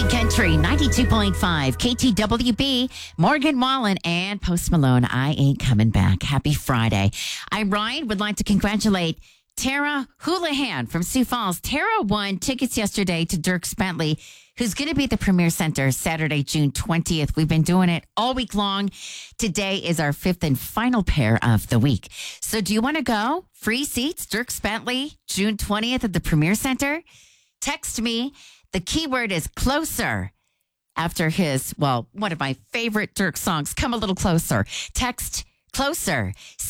Country 92.5 KTWB, Morgan Wallen and Post Malone. I ain't coming back. Happy Friday. I'm Ryan. Would like to congratulate Tara Houlihan from Sioux Falls. Tara won tickets yesterday to Dierks Bentley, who's going to be at the Premier Center Saturday, June 20th. We've been doing it all week long. Today is our fifth and final pair of the week. So do you want to go? Free seats, Dierks Bentley, June 20th at the Premier Center. Text me. The keyword is closer. After his, one of my favorite Dierks songs, Come a Little Closer. Text closer,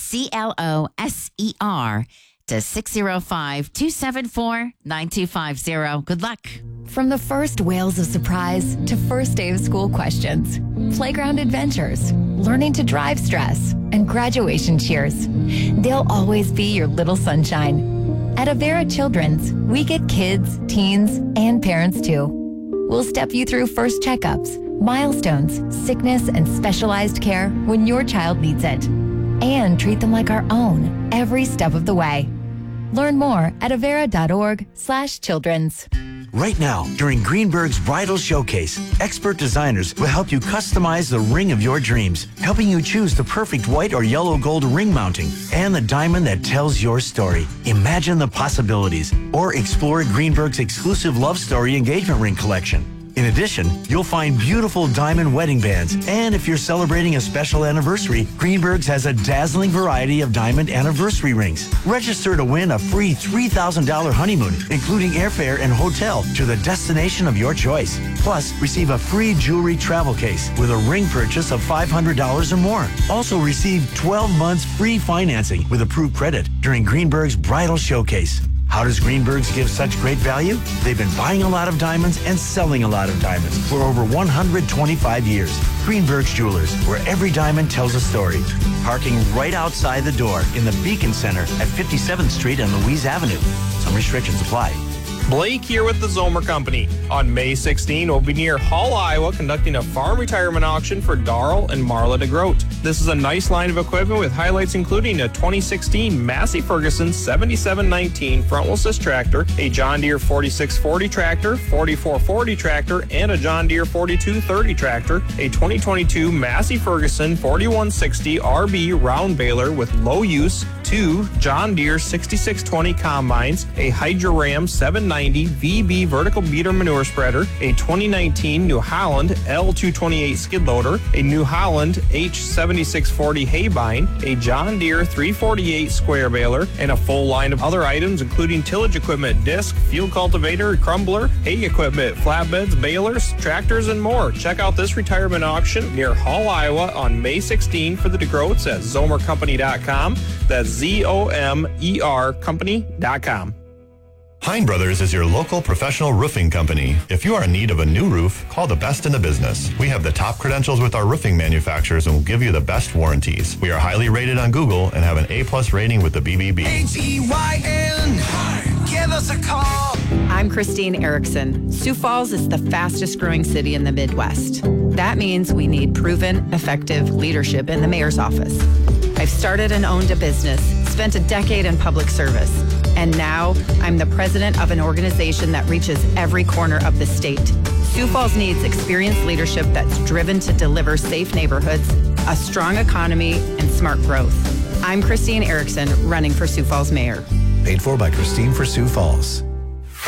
CLOSER, to 605-274-9250. Good luck. From the first wails of surprise to first day of school questions, playground adventures, learning to drive stress, and graduation cheers, they'll always be your little sunshine. At Avera Children's, we get kids, teens, and parents too. We'll step you through first checkups, milestones, sickness, and specialized care when your child needs it, and treat them like our own every step of the way. Learn more at avera.org/children's. Right now, during Greenberg's Bridal Showcase, expert designers will help you customize the ring of your dreams, helping you choose the perfect white or yellow gold ring mounting and the diamond that tells your story. Imagine the possibilities or explore Greenberg's exclusive love story engagement ring collection. In addition, you'll find beautiful diamond wedding bands. And if you're celebrating a special anniversary, Greenberg's has a dazzling variety of diamond anniversary rings. Register to win a free $3,000 honeymoon, including airfare and hotel to the destination of your choice. Plus, receive a free jewelry travel case with a ring purchase of $500 or more. Also receive 12 months free financing with approved credit during Greenberg's Bridal Showcase. How does Greenberg's give such great value? They've been buying a lot of diamonds and selling a lot of diamonds for over 125 years. Greenberg's Jewelers, where every diamond tells a story. Parking right outside the door in the Beacon Center at 57th Street and Louise Avenue. Some restrictions apply. Blake here with the Zomer Company. On May 16, we'll be near Hull, Iowa, conducting a farm retirement auction for Darrell and Marla DeGroat. This is a nice line of equipment with highlights including a 2016 Massey Ferguson 7719 frontal assist tractor, a John Deere 4640 tractor, 4440 tractor, and a John Deere 4230 tractor, a 2022 Massey Ferguson 4160 RB round baler with low use, 2 John Deere 6620 combines, a Hydra-Ram 790 VB vertical beater manure spreader, a 2019 New Holland L228 skid loader, a New Holland H7640 haybine, a John Deere 348 square baler, and a full line of other items including tillage equipment, disc, field cultivator, crumbler, hay equipment, flatbeds, balers, tractors, and more. Check out this retirement auction near Hull, Iowa on May 16 for the DeGroats at zomercompany.com. That's ZOMER company.com. Hein Brothers is your local professional roofing company. If you are in need of a new roof, call the best in the business. We have the top credentials with our roofing manufacturers and will give you the best warranties. We are highly rated on Google and have an A+ rating with the BBB. HEYN, give us a call. I'm Christine Erickson. Sioux Falls is the fastest growing city in the Midwest. That means we need proven, effective leadership in the mayor's office. I've started and owned a business, spent a decade in public service, and now I'm the president of an organization that reaches every corner of the state. Sioux Falls needs experienced leadership that's driven to deliver safe neighborhoods, a strong economy, and smart growth. I'm Christine Erickson, running for Sioux Falls mayor. Paid for by Christine for Sioux Falls.